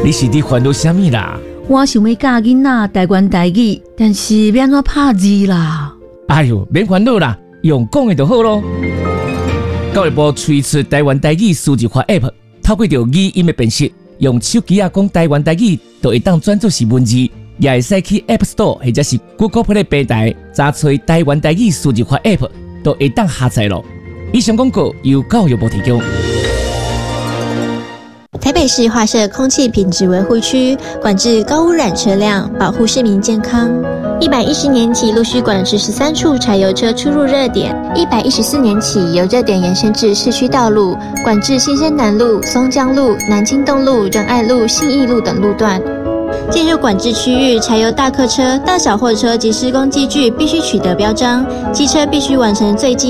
你是伫烦恼啥物啦？ 我想要教囡仔台湾台语，但是要安怎拍字啦？ 哎呦，免烦恼啦，用讲的就好咯。教育部推出台湾台语数字化 App， 透过着语音的辨识，用手机讲台湾台语，就会当转做是文字，也会使去 App Store 或者是 Google Play 平台查找台湾台语数字化 App， 就会当下载咯。以上广告由教育部提供。 台北市划设空气品质维护区，管制高污染车辆，保护市民健康。110年起陆续管制13处柴油车出入热点，114年起由热点延伸至市区道路，管制新生南路、松江路、南京东路、仁爱路、信义路等路段。进入管制区域，柴油大客车、大小货车及施工机具必须取得标章，机车必须完成最近